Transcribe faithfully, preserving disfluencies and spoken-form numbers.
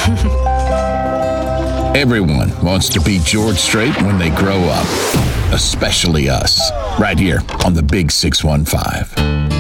Everyone wants to be George Strait when they grow up, especially us, right here on the Big six one five.